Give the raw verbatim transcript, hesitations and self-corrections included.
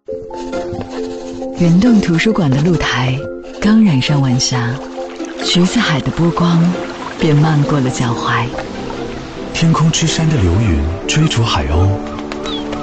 圆洞图书馆的露台刚染上晚霞，橘子海的波光便漫过了脚踝。 天空之山的流云追逐海鸥，